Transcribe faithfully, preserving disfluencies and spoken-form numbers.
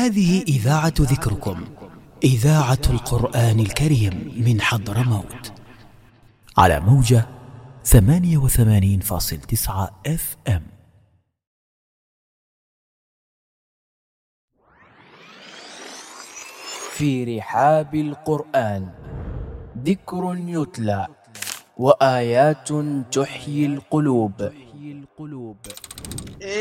هذه إذاعة ذكركم، إذاعة القرآن الكريم من حضرموت، على موجة ثمانية وثمانين فاصل تسعة اف ام. في رحاب القرآن ذكر يتلى وآيات تحيي القلوب.